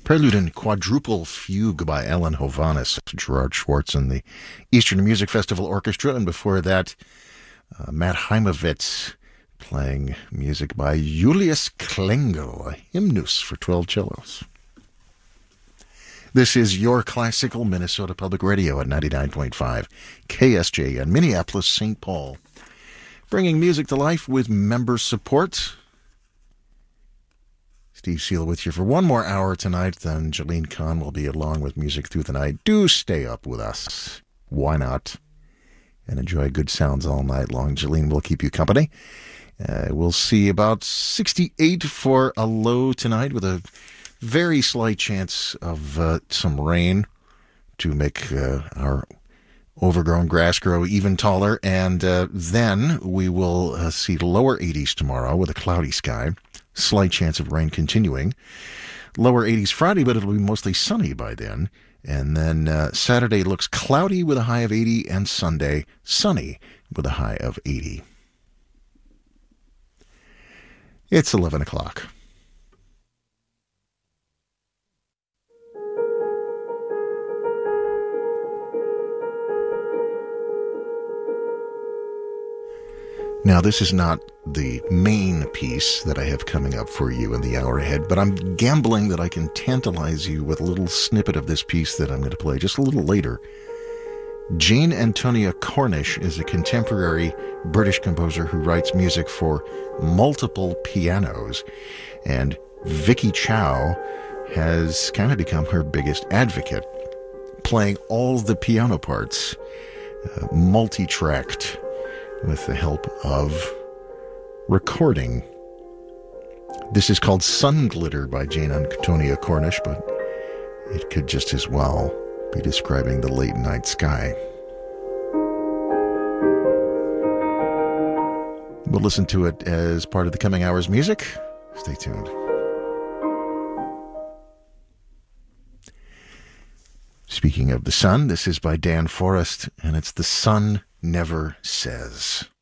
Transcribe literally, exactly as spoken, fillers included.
Prelude and Quadruple Fugue by Alan Hovhaness, Gerard Schwartz and the Eastern Music Festival Orchestra. And before that, uh, Matt Heimovitz playing music by Julius Klengel, a hymnus for twelve cellos. This is your classical Minnesota Public Radio at ninety-nine point five K S J N, Minneapolis, Saint Paul. Bringing music to life with member support. Steve Seal with you for one more hour tonight, then Jolene Kahn will be along with music through the night. Do stay up with us. Why not? And enjoy good sounds all night long. Jolene will keep you company. Uh, we'll see about sixty-eight for a low tonight with a very slight chance of uh, some rain to make uh, our overgrown grass grow even taller. And uh, then we will uh, see lower eighties tomorrow with a cloudy sky. Slight chance of rain continuing. Lower eighties Friday, but it'll be mostly sunny by then. And then uh, Saturday looks cloudy with a high of eighty, and Sunday sunny with a high of eighty. It's eleven o'clock. Now, this is not the main piece that I have coming up for you in the hour ahead, but I'm gambling that I can tantalize you with a little snippet of this piece that I'm going to play just a little later. Jane Antonia Cornish is a contemporary British composer who writes music for multiple pianos, and Vicky Chow has kind of become her biggest advocate, playing all the piano parts, uh, multi-tracked, with the help of recording. This is called Sun Glitter by Jane Antonia Cornish, but it could just as well be describing the late night sky. We'll listen to it as part of the coming hour's music. Stay tuned. Speaking of the sun, this is by Dan Forrest, and it's The Sun Never Says.